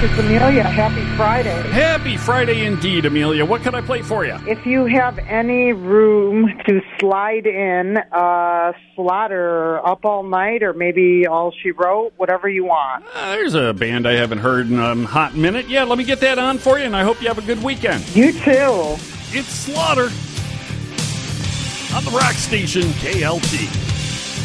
It's Amelia. Happy Friday. Happy Friday indeed, Amelia. What can I play for you? If you have any room to slide in Slaughter, Up All Night, or maybe All She Wrote, whatever you want. There's a band I haven't heard in a hot minute. Yeah, let me get that on for you, and I hope you have a good weekend. You too. It's Slaughter on the rock station KLT.